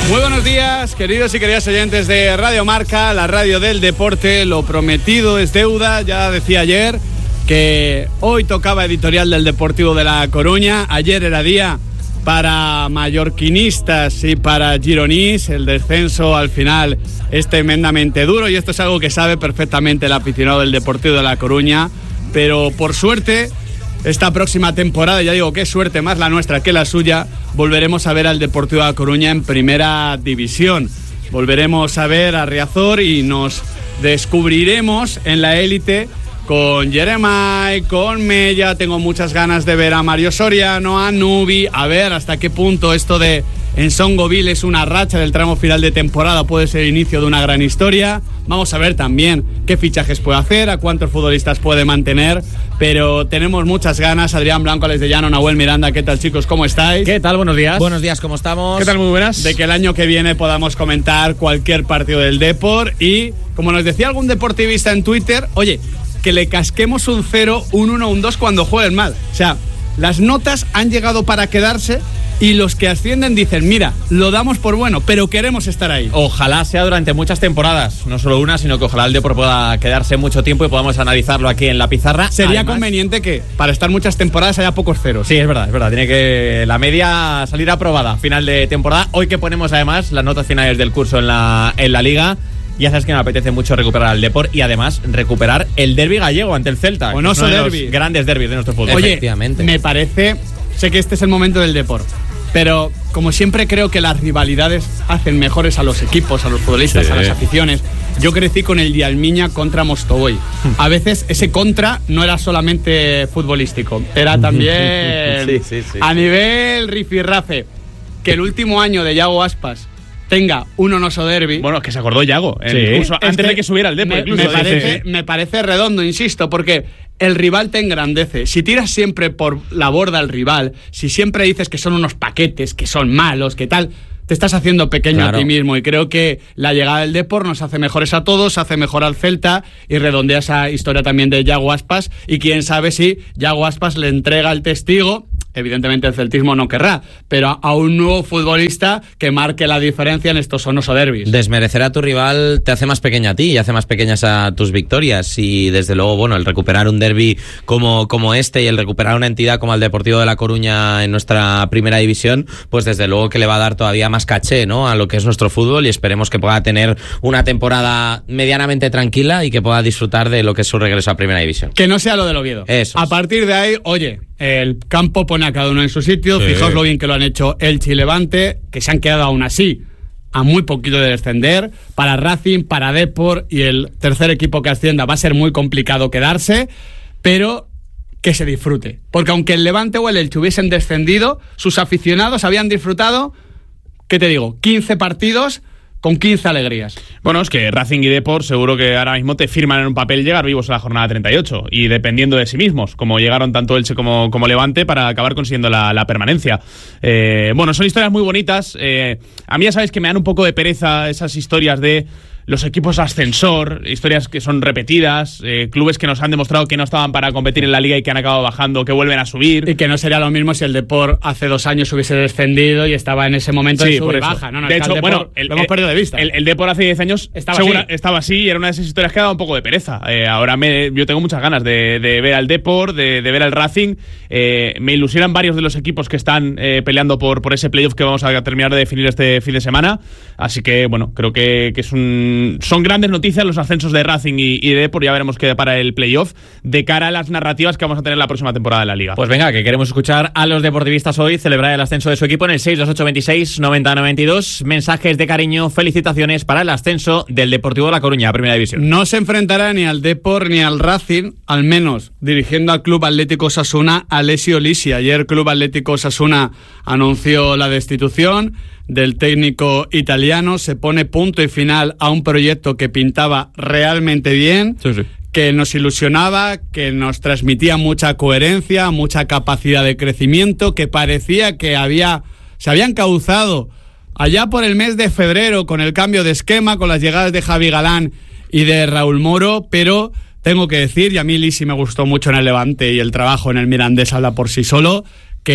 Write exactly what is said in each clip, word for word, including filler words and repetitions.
Muy buenos días, queridos y queridas oyentes de Radio Marca, la radio del deporte. Lo prometido es deuda. Ya decía ayer que hoy tocaba editorial del Deportivo de La Coruña. Ayer era día para mallorquinistas y para gironís. El descenso al final es tremendamente duro y esto es algo que sabe perfectamente el aficionado del Deportivo de La Coruña. Pero por suerte, esta próxima temporada, ya digo, qué suerte más la nuestra que la suya, volveremos a ver al Deportivo de La Coruña en primera división. Volveremos a ver a Riazor y nos descubriremos en la élite con Jeremai, con Mella. Tengo muchas ganas de ver a Mario Soriano, a Nubi, a ver hasta qué punto esto de Ensongoville es una racha del tramo final de temporada, puede ser el inicio de una gran historia. Vamos a ver también qué fichajes puede hacer, a cuántos futbolistas puede mantener, pero tenemos muchas ganas. Adrián Blanco, Alex de Llano, Nahuel Miranda, ¿qué tal, chicos? ¿Cómo estáis? ¿Qué tal? Buenos días. Buenos días, ¿cómo estamos? ¿Qué tal? Muy buenas. De que el año que viene podamos comentar cualquier partido del Depor y, como nos decía algún deportivista en Twitter, oye, que le casquemos un cero, un uno, un dos cuando jueguen mal. O sea, las notas han llegado para quedarse y los que ascienden dicen, mira, lo damos por bueno, pero queremos estar ahí. Ojalá sea durante muchas temporadas, no solo una, sino que ojalá el Depor pueda quedarse mucho tiempo y podamos analizarlo aquí en la pizarra. Sería Además, conveniente que para estar muchas temporadas haya pocos ceros. Sí, es verdad, es verdad. Tiene que la media salir aprobada final de temporada. Hoy que ponemos además las notas finales del curso en la, en la Liga, ya sabes que me apetece mucho recuperar al Depor y además recuperar el derbi gallego ante el Celta. Bueno, uno de los derbi. grandes derbis de nuestro fútbol. Oye, me parece, sé que este es el momento del Depor, pero como siempre creo que las rivalidades hacen mejores a los equipos, a los futbolistas, sí, a las aficiones. Yo crecí con el Dialmiña contra Mostovoy. A veces ese contra no era solamente futbolístico, era también sí, sí, sí. a nivel rifirrafe. Que el último año de Yago Aspas tenga un onoso derbi. Bueno, es que se acordó Yago, sí, incluso antes que de que subiera el Depor. Me, incluso, me, parece, sí, sí. me parece redondo, insisto, porque el rival te engrandece. Si tiras siempre por la borda al rival, si siempre dices que son unos paquetes, que son malos, que tal, te estás haciendo pequeño claro. a ti mismo. Y creo que la llegada del Depor nos hace mejores a todos, hace mejor al Celta y redondea esa historia también de Yago Aspas. Y quién sabe si Yago Aspas le entrega el testigo. Evidentemente el celtismo no querrá, pero a un nuevo futbolista que marque la diferencia en estos onoso derbis. Desmerecer a tu rival te hace más pequeña a ti y hace más pequeñas a tus victorias y desde luego, bueno, el recuperar un derbi como, como este y el recuperar una entidad como el Deportivo de La Coruña en nuestra primera división, pues desde luego que le va a dar todavía más caché, ¿no?, a lo que es nuestro fútbol y esperemos que pueda tener una temporada medianamente tranquila y que pueda disfrutar de lo que es su regreso a primera división. Que no sea lo del Oviedo. Eso. A partir de ahí, oye, el campo pone a cada uno en su sitio. Sí. Fijaos lo bien que lo han hecho Elche y Levante, que se han quedado aún así a muy poquito de descender. Para Racing, para Depor y el tercer equipo que ascienda va a ser muy complicado quedarse, pero que se disfrute. Porque aunque el Levante o el Elche hubiesen descendido, sus aficionados habían disfrutado, ¿qué te digo?, quince partidos con quince alegrías. Bueno, es que Racing y Depor seguro que ahora mismo te firman en un papel llegar vivos a la jornada treinta y ocho y dependiendo de sí mismos, como llegaron tanto Elche como, como Levante para acabar consiguiendo la, la permanencia. Eh, bueno, son historias muy bonitas. Eh, a mí ya sabéis que me dan un poco de pereza esas historias de los equipos ascensor, historias que son repetidas, eh, clubes que nos han demostrado que no estaban para competir en la liga y que han acabado bajando, que vuelven a subir. Y que no sería lo mismo si el Depor hace dos años hubiese descendido y estaba en ese momento sí, de sub y baja. No, no, de hecho, el Depor, bueno, el, lo hemos el, perdido de vista. El, el Depor hace diez años estaba, segura, así. estaba así y era una de esas historias que ha dado un poco de pereza. Eh, ahora me, yo tengo muchas ganas de, de ver al Depor, de, de ver al Racing. Eh, me ilusionan varios de los equipos que están eh, peleando por, por ese playoff que vamos a terminar de definir este fin de semana. Así que, bueno, creo que, que es un, son grandes noticias los ascensos de Racing y, y de Depor. Ya veremos qué para el playoff de cara a las narrativas que vamos a tener la próxima temporada de la Liga. Pues venga, que queremos escuchar a los deportivistas hoy celebrar el ascenso de su equipo en el seis dos ocho veintiséis noventa noventa y dos. Mensajes de cariño, felicitaciones para el ascenso del Deportivo de La Coruña a Primera División. No se enfrentará ni al Depor ni al Racing, al menos dirigiendo al Club Atlético Osasuna, Alessio Lisi. Ayer Club Atlético Osasuna anunció la destitución del técnico italiano, se pone punto y final a un proyecto que pintaba realmente bien, sí, sí. que nos ilusionaba, que nos transmitía mucha coherencia, mucha capacidad de crecimiento, que parecía que había se había encauzado allá por el mes de febrero con el cambio de esquema, con las llegadas de Javi Galán y de Raúl Moro, pero tengo que decir, y a mí Lisi me gustó mucho en el Levante y el trabajo en el Mirandés habla por sí solo, que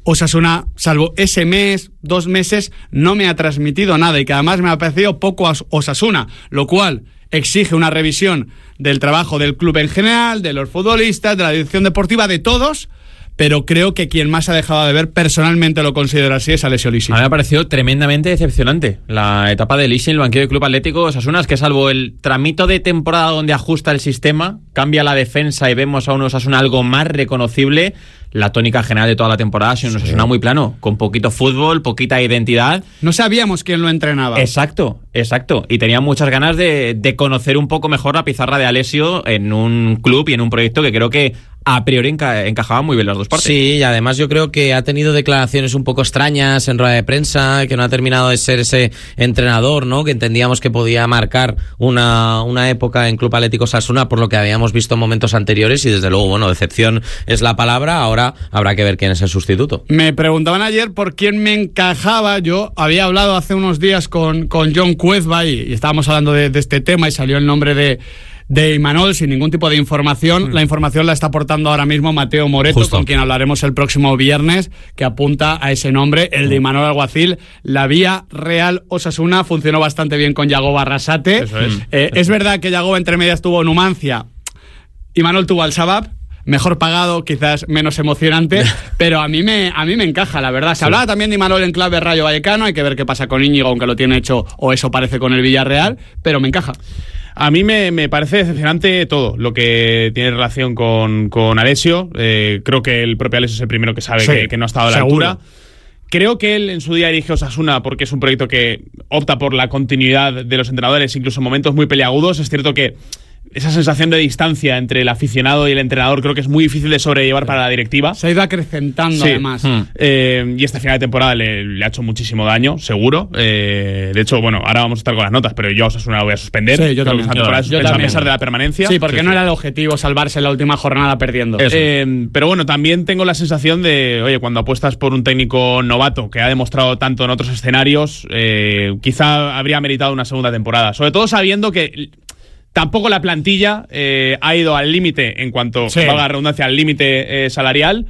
Osasuna, salvo ese mes, dos meses, no me ha transmitido nada y que además me ha parecido poco Osasuna, lo cual exige una revisión del trabajo del club en general, de los futbolistas, de la dirección deportiva, de todos, pero creo que quien más ha dejado de ver, personalmente lo considero así, es Alessio Lisi. A mí me ha parecido tremendamente decepcionante la etapa de Lisi en el banquillo del Club Atlético Osasuna, es que salvo el tramito de temporada donde ajusta el sistema, cambia la defensa y vemos a un Osasuna algo más reconocible, la tónica general de toda la temporada ha sido un Osasuna muy plano, con poquito fútbol, poquita identidad. No sabíamos quién lo entrenaba. Exacto, exacto. Y tenía muchas ganas de, de conocer un poco mejor la pizarra de Alessio en un club y en un proyecto que creo que a priori enca- encajaban muy bien las dos partes. Sí, y además yo creo que ha tenido declaraciones un poco extrañas en rueda de prensa, que no ha terminado de ser ese entrenador, ¿no? Que entendíamos que podía marcar una, una época en Club Atlético Osasuna por lo que habíamos visto en momentos anteriores y desde luego, bueno, decepción es la palabra. Ahora habrá que ver quién es el sustituto. Me preguntaban ayer por quién me encajaba. Yo había hablado hace unos días con, con John Cuezba y, y estábamos hablando de, de este tema y salió el nombre de de Imanol sin ningún tipo de información. Mm. La información la está aportando ahora mismo Mateo Moreto, Justo. con quien hablaremos el próximo viernes, que apunta a ese nombre, el de Imanol Alguacil. La vía Real Osasuna funcionó bastante bien con Yagoba Arrasate. Eso es. Eh, es verdad que Yagoba entre medias tuvo Numancia, Imanol tuvo al Shabab, mejor pagado, quizás menos emocionante, pero a mí me a mí me encaja, la verdad. Se sí. hablaba también de Imanol en clave Rayo Vallecano, hay que ver qué pasa con Íñigo, aunque lo tiene hecho, o eso parece, con el Villarreal, pero me encaja. A mí me, me parece decepcionante todo lo que tiene relación con, con Alessio. Eh, creo que el propio Alessio es el primero que sabe sí, que, que no ha estado a la seguro. altura. Creo que él en su día dirigió Osasuna porque es un proyecto que opta por la continuidad de los entrenadores, incluso en momentos muy peliagudos. Es cierto que esa sensación de distancia entre el aficionado y el entrenador creo que es muy difícil de sobrellevar sí. para la directiva. Se ha ido acrecentando sí. además. Hmm. Eh, y este final de temporada le, le ha hecho muchísimo daño, seguro. Eh, de hecho, bueno, ahora vamos a estar con las notas, pero yo a Osasuna la voy a suspender. Sí, yo también. Yo, yo también. A pesar de la permanencia. Sí, porque sí, no sí. era el objetivo salvarse en la última jornada perdiendo. Eh, pero bueno, también tengo la sensación de, oye, cuando apuestas por un técnico novato que ha demostrado tanto en otros escenarios, eh, quizá habría meritado una segunda temporada. Sobre todo sabiendo que tampoco la plantilla eh, ha ido al límite en cuanto, sí. valga la redundancia, al límite eh, salarial.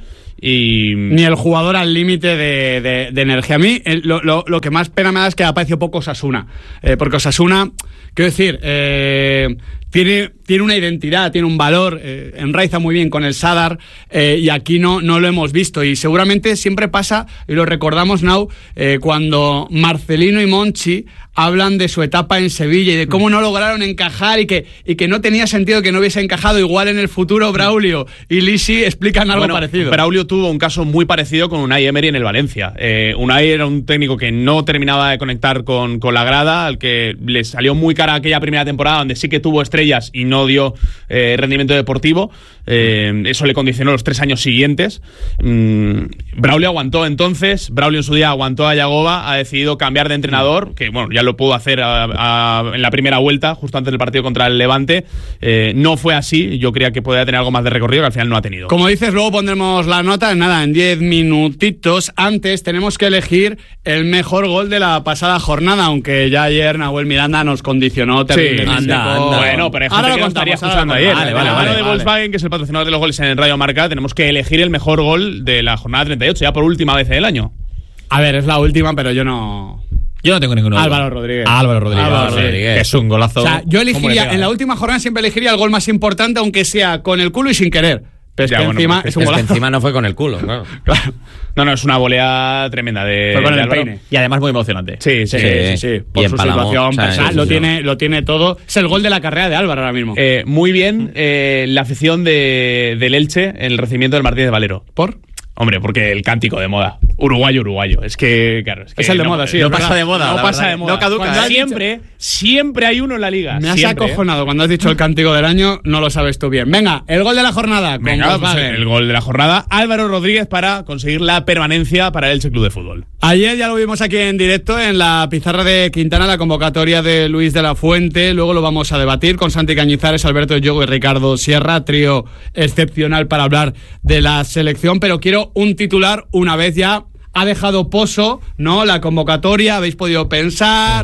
Y ni el jugador al límite de, de, de energía. A mí el, lo, lo, lo que más pena me da es que ha aparecido poco Osasuna, eh, porque Osasuna, quiero decir, eh, tiene, tiene una identidad, tiene un valor, eh, enraiza muy bien con el Sadar, eh, y aquí no, no lo hemos visto, y seguramente siempre pasa, y lo recordamos, Nau, eh, cuando Marcelino y Monchi hablan de su etapa en Sevilla y de cómo no lograron encajar y que, y que no tenía sentido que no hubiese encajado. Igual en el futuro Braulio y Lisi explican algo bueno, parecido. Braulio tuvo un caso muy parecido con Unai Emery en el Valencia. Eh, Unai era un técnico que no terminaba de conectar con, con la grada, al que le salió muy cara aquella primera temporada donde sí que tuvo estrellas y no dio eh, rendimiento deportivo. Eh, eso le condicionó los tres años siguientes. Mm, Braulio aguantó entonces, Braulio en su día aguantó a Yagoba, ha decidido cambiar de entrenador, que bueno, ya lo pudo hacer a, a, en la primera vuelta, justo antes del partido contra el Levante. Eh, no fue así, yo creía que podía tener algo más de recorrido, que al final no ha tenido. Como dices, luego pondremos la nota, nada, en diez minutitos. Antes tenemos que elegir el mejor gol de la pasada jornada, aunque ya ayer Nahuel Miranda nos condicionó terriblemente. Sí, anda, con... anda. Bueno, pero hay gente ahora que lo lo estaría contamos, escuchando ayer. Vale, vale, la vale, mano de vale. Volkswagen, que es el patrocinador de los goles en Radio Marca, tenemos que elegir el mejor gol de la jornada treinta y ocho, ya por última vez del año. A ver, es la última, pero yo no... Yo no tengo ninguno. Álvaro Rodríguez. Álvaro Rodríguez. Álvaro Rodríguez. Es un golazo. O sea, yo elegiría, en la última jornada siempre elegiría el gol más importante, aunque sea con el culo y sin querer. Pero es ya, que bueno, encima pues es un es golazo. que encima no fue con el culo, claro. Claro. No, no, es una volea tremenda de, Fue con de el Álvaro. peine. Y además muy emocionante. Sí, sí, Sí, sí. sí, sí. Por Y su empalamos, situación o sea, personal, sí, lo sí, tiene, lo tiene todo. Es el gol de la carrera de Álvaro ahora mismo. Eh, muy bien eh, la afición de, del Elche en el recibimiento del Martínez Valero. ¿Por? Hombre, porque el cántico de moda. Uruguayo, uruguayo. Es que, claro. Es, que Es el de no, moda, sí, No es pasa verdad. de moda. No la pasa verdad. de moda. No caduca. Cuando ¿eh? siempre, siempre hay uno en la liga. Me has siempre, acojonado cuando has dicho el cántico del año, no lo sabes tú bien. Venga, el gol de la jornada. Venga, con pues Volkswagen. el gol de la jornada. Álvaro Rodríguez para conseguir la permanencia para el Elche Club de Fútbol. Ayer ya lo vimos aquí en directo en la pizarra de Quintana, la convocatoria de Luis de la Fuente. Luego lo vamos a debatir con Santi Cañizares, Alberto Yogo y Ricardo Sierra. Trío excepcional para hablar de la selección. Pero quiero un titular una vez ya ha dejado poso, ¿no? La convocatoria, habéis podido pensar.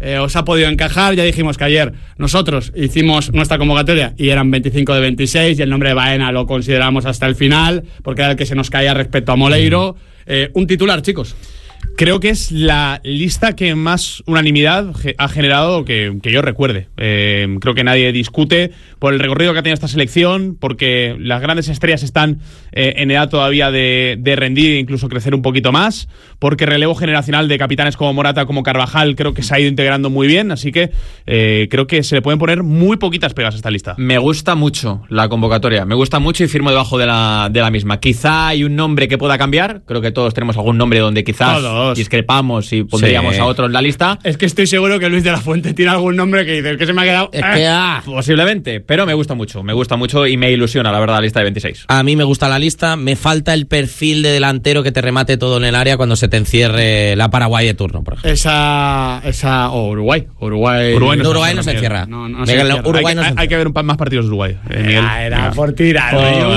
eh, os ha podido encajar. Ya dijimos que ayer nosotros hicimos nuestra convocatoria y eran veinticinco de veintiséis y el nombre de Baena lo consideramos hasta el final porque era el que se nos caía respecto a Moleiro. Eh, un titular, chicos. Creo que es la lista que más unanimidad ha generado que, que yo recuerde. Eh, creo que nadie discute por el recorrido que ha tenido esta selección, porque las grandes estrellas están eh, en edad todavía de, de rendir e incluso crecer un poquito más, porque relevo generacional de capitanes como Morata, como Carvajal, creo que se ha ido integrando muy bien, así que eh, creo que se le pueden poner muy poquitas pegas a esta lista. Me gusta mucho la convocatoria, me gusta mucho y firmo debajo de la, de la misma. Quizá hay un nombre que pueda cambiar, creo que todos tenemos algún nombre donde quizás Todos. discrepamos y pondríamos sí. a otro en la lista. Es que estoy seguro que Luis de la Fuente tiene algún nombre que dice que se me ha quedado. Es que, ah, posiblemente, pero me gusta mucho, me gusta mucho y me ilusiona, la verdad, la lista de veintiséis. A mí me gusta la lista, me falta el perfil de delantero que te remate todo en el área cuando se te encierre la Paraguay de turno, por ejemplo. Esa, esa, o oh, Uruguay, Uruguay, Uruguay no, Uruguay no se encierra. No, no se encierra. Uruguay hay, no se encierra. Hay que ver un, más partidos de Uruguay. Eh, Miguel. Era, era por tirar.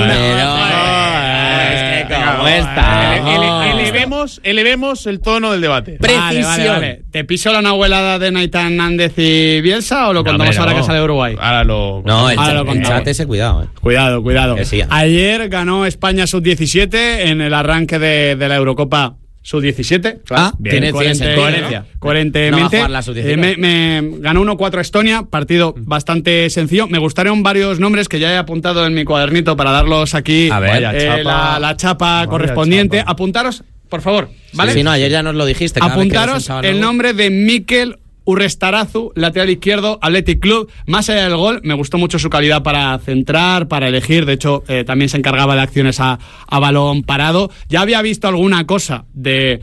¿Cómo está? Ele, ele, elevemos, elevemos el tono del debate. Vale, vale, vale. ¿Te piso la nahuelada de Naitán Nández y Bielsa o lo contamos no, ahora no. que sale de Uruguay? Ahora lo No, el, ahora ch- lo el chat ese, cuidado. Eh. Cuidado, cuidado. Sí. Ayer ganó España sub diecisiete en el arranque de, de la Eurocopa sub diecisiete. Ah, bien, tiene coherente, coherencia. ¿no? Coherentemente. No eh, me, me ganó uno cuatro Estonia, partido bastante sencillo. Me gustaron varios nombres que ya he apuntado en mi cuadernito para darlos aquí. A ver, eh, chapa. La, la chapa Vaya correspondiente. Chapa. Apuntaros, por favor, ¿vale? Sí, sí, no, ayer ya nos lo dijiste. Cada Apuntaros vez que el nombre de Mikel Urrestarazu, lateral izquierdo, Athletic Club. Más allá del gol, me gustó mucho su calidad para centrar, para elegir. De hecho, eh, también se encargaba de acciones a, a balón parado. Ya había visto alguna cosa de,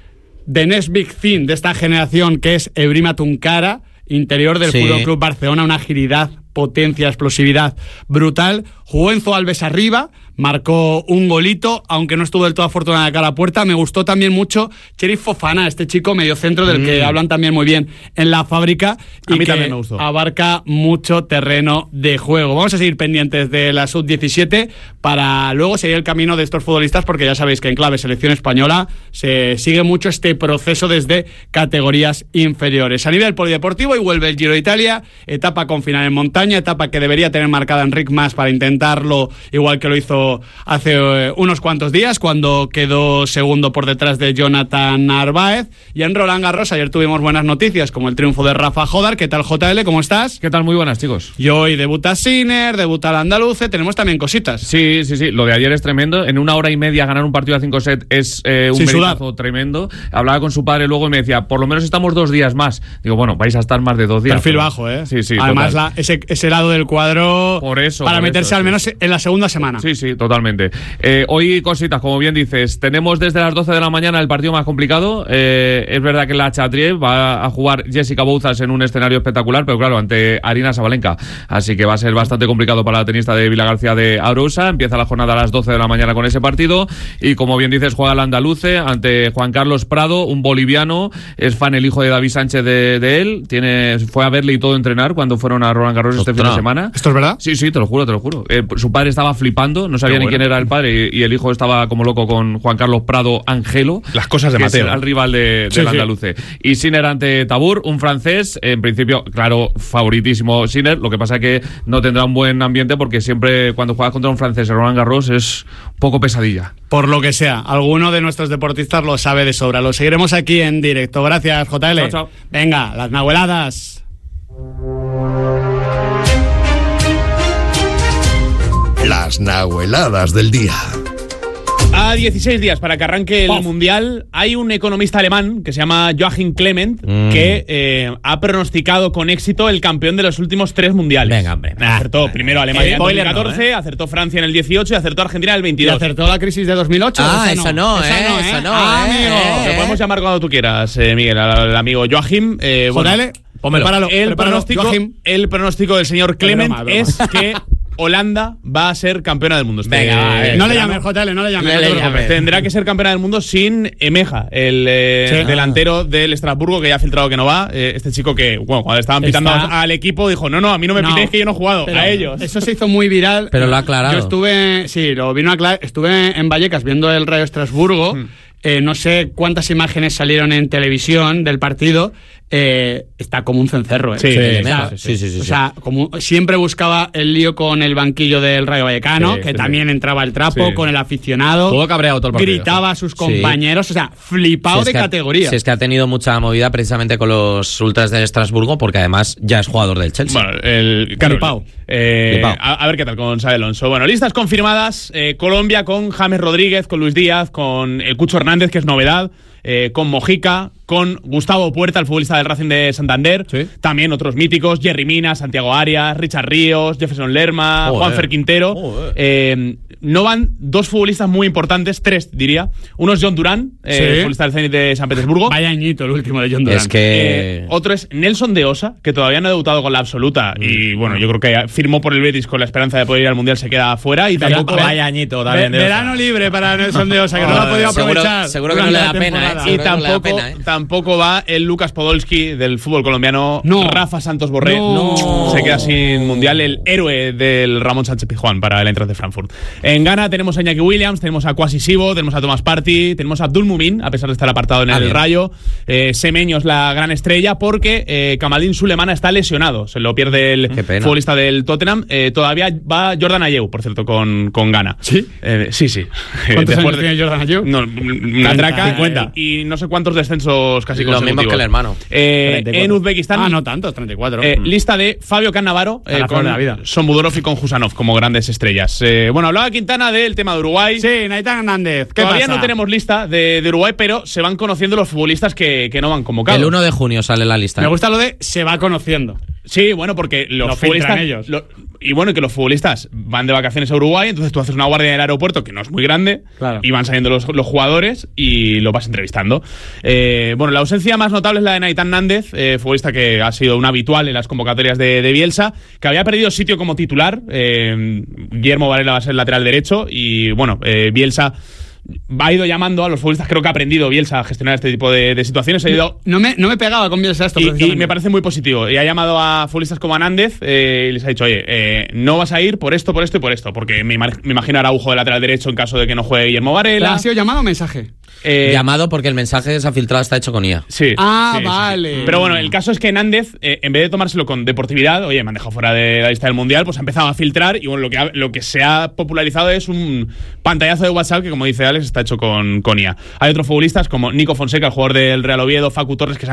de Next Big Thing de esta generación, que es Ebrima Tunkara, interior del sí. Fútbol Club Barcelona, una agilidad, potencia, explosividad brutal. Jugó Enzo Alves arriba, marcó un golito, aunque no estuvo del todo afortunado de cara a puerta. Me gustó también mucho Cherif Fofana, este chico mediocentro del mm. que hablan también muy bien en la fábrica y a mí que también me gustó. Abarca mucho terreno de juego. Vamos a seguir pendientes de la sub diecisiete para luego seguir el camino de estos futbolistas, porque ya sabéis que en clave selección española se sigue mucho este proceso desde categorías inferiores. A nivel polideportivo, y vuelve el Giro de Italia, etapa con final en montaña, etapa que debería tener marcada Enric Mas para intentarlo, igual que lo hizo hace eh, unos cuantos días, cuando quedó segundo por detrás de Jonathan Narváez. Y en Roland Garros ayer tuvimos buenas noticias, como el triunfo de Rafa Jodar. ¿Qué tal, J L? ¿Cómo estás? ¿Qué tal? Muy buenas, chicos. Y hoy debuta Sinner, debuta el andaluce, tenemos también cositas. Sí, sí, sí, lo de ayer es tremendo. En una hora y media ganar un partido a cinco sets es eh, un meritazo tremendo. Hablaba con su padre luego y me decía, por lo menos estamos dos días más. Digo, bueno, vais a estar más de dos días. Perfil pero... bajo, ¿eh? Sí, sí. Además, la, ese, ese lado del cuadro por eso, para por meterse eso, al sí. menos en la segunda semana. Sí, sí, totalmente. Eh, hoy cositas, como bien dices, tenemos desde las doce de la mañana el partido más complicado. Eh, es verdad que la Chatrier va a jugar Jessica Bouzas en un escenario espectacular, pero claro, ante Arina Sabalenka. Así que va a ser bastante complicado para la tenista de Vila García de Arousa. Empieza la jornada a las doce de la mañana con ese partido. Y como bien dices, juega el andaluce ante Juan Carlos Prado, un boliviano. Es fan el hijo de David Sánchez de, de él. Tiene, fue a verle y todo entrenar cuando fueron a Roland Garros este fin de semana. ¿Esto es verdad? Sí, sí, te lo juro, te lo juro. Eh, su padre estaba flipando, no sabía Qué ni bueno. quién era el padre, y, y el hijo estaba como loco con Juan Carlos Prado Angelo. Las cosas de que Mateo. Es el rival de, sí, del sí. andaluce. Y Sinner ante Tabur, un francés, en principio, claro, favoritísimo Sinner. Lo que pasa es que no tendrá un buen ambiente porque siempre cuando juegas contra un francés en Roland Garros es un poco pesadilla. Por lo que sea, alguno de nuestros deportistas lo sabe de sobra. Lo seguiremos aquí en directo. Gracias, J L. Chao, chao. Venga, las nahueladas. Las nahueladas del día. A dieciséis días para que arranque el Puff. Mundial, hay un economista alemán que se llama Joachim Clement mm. que eh, ha pronosticado con éxito el campeón de los últimos tres mundiales. Venga, hombre. Acertó primero Alemania en dos mil catorce, no, ¿eh? acertó Francia en el dieciocho y acertó Argentina en el veintidós. ¿Y acertó la crisis de dos mil ocho? Ah, esa no, esa no, eh, esa no, ah, eh, amigo. eh, Lo podemos llamar cuando tú quieras, eh, Miguel, al, al amigo Joachim. Eh, bueno, J L, prepáralo, el, prepáralo, pronóstico, Joachim. el pronóstico del señor Clement broma, broma. es que Holanda va a ser campeona del mundo. Este, Venga, va, eh, no le llames, J L, no le llames. No le llames. Tendrá que ser campeona del mundo sin Emeja, el eh, sí. delantero del Estrasburgo, que ya ha filtrado que no va. Eh, este chico que, bueno, cuando estaban pitando Está... al equipo, dijo, no, no, a mí no me no, pitéis que yo no he jugado, a ellos. Eso se hizo muy viral. Pero lo ha aclarado. Yo estuve, sí, lo vino a aclarar. Estuve en Vallecas viendo el Rayo Estrasburgo. Hmm. Eh, no sé cuántas imágenes salieron en televisión del partido. eh, está como un cencerro. ¿eh? Sí, o sea, sí, sí, sí, sí, o sea, como siempre buscaba el lío con el banquillo del Rayo Vallecano, Sí, que sí, también entraba el trapo, Sí. con el aficionado. Todo cabreado todo el partido. Gritaba a sus compañeros, o sea, flipado Si es de que ha- categoría. Si es que ha tenido mucha movida precisamente con los ultras de Estrasburgo, porque además ya es jugador del Chelsea. Bueno, el claro, Flipao. eh, Flipao. a, a ver qué tal con Xabi Alonso. Bueno, listas confirmadas. eh, Colombia con James Rodríguez, con Luis Díaz, con el Cucho Hernández, que es novedad, eh, con Mojica, con Gustavo Puerta, el futbolista del Racing de Santander. Sí. También otros míticos, Jerry Mina, Santiago Arias, Richard Ríos, Jefferson Lerma, Joder. Juanfer Quintero. Joder. Eh, no van dos futbolistas muy importantes, tres diría. Uno es John Durán, eh, Sí. futbolista del Zenit de San Petersburgo. Vaya añito el último de John Durán. es que... Eh, otro es Nelson de Osa, que todavía no ha debutado con la absoluta. Y bueno, yo creo que firmó por el Betis con la esperanza de poder ir al Mundial, se queda afuera. Y tampoco va- Vaya añito Ve- también. de verano Osa. libre para Nelson de Osa, que no lo ha podido Seguro- aprovechar. seguro que no durante le da la pena, temporada. ¿eh? Y Seguro que le da tampoco, pena, ¿eh? tampoco va el Lucas Podolski del fútbol colombiano, No. Rafa Santos Borré. No. Se queda sin Mundial, el héroe del Ramón Sánchez Pizjuán para el Eintracht de Frankfurt. En Ghana tenemos a Iñaki Williams, tenemos a Kwasi Sibo, tenemos a Thomas Partey, tenemos a Abdul Mumin, a pesar de estar apartado en Ah, el bien. Rayo. Eh, Semeño es la gran estrella porque eh, Kamalin Sulemana está lesionado. Se lo pierde el Qué pena. futbolista del Tottenham. Eh, todavía va Jordan Ayew, por cierto, con, con Ghana. ¿Sí? Eh, sí, sí. ¿Cuántos Después años de- tiene Jordan Ayew? No, una traca. cincuenta. eh, Y no sé cuántos descensos casi Lo mismo consecutivos. que el hermano. Eh, treinta y cuatro. en Uzbekistán. Ah, no tanto, treinta y cuatro. Eh, Mm. lista de Fabio Cannavaro A la eh, flor con de la vida. Somudorov y con Husanov como grandes estrellas. Eh, bueno, hablaba Quintana del tema de Uruguay. Sí, Naitán Hernández. ¿Qué Todavía pasa? no tenemos lista de, de Uruguay, pero se van conociendo los futbolistas que, que no van convocados. El uno de junio sale la lista. Me gusta lo de se va conociendo. Sí, bueno, porque los Lo futbolistas. filtran ellos. lo- y bueno, que los futbolistas van de vacaciones a Uruguay, entonces tú haces una guardia en el aeropuerto que no es muy grande, Claro. y van saliendo los, los jugadores y lo vas entrevistando. Eh, bueno, la ausencia más notable es la de Naitán Nández, eh, futbolista que ha sido un habitual en las convocatorias de, de Bielsa, que había perdido sitio como titular. Eh, Guillermo Varela va a ser lateral derecho, y bueno, eh, Bielsa ha ido llamando a los futbolistas, creo que ha aprendido Bielsa a gestionar este tipo de, de situaciones. Ha ido No me, no me pegaba con Bielsa esto. y, y precisamente. me parece muy positivo. Y ha llamado a futbolistas como a Nández eh, y les ha dicho, oye, eh, no vas a ir por esto, por esto y por esto. Porque me, imag- me imagino a Araujo de lateral derecho en caso de que no juegue Guillermo ¿Pero Varela. ¿Ha sido llamado o mensaje? Eh, Llamado porque el mensaje que se ha filtrado está hecho con I A. Sí. Ah, sí, sí, sí. vale. Pero bueno, el caso es que Nández, eh, en vez de tomárselo con deportividad, oye, me han dejado fuera de la lista del Mundial, pues ha empezado a filtrar y bueno, lo que, ha- lo que se ha popularizado es un pantallazo de WhatsApp que, como dice Alex, está hecho con, con I A. Hay otros futbolistas como Nico Fonseca, el jugador del Real Oviedo, Facu Torres, que se han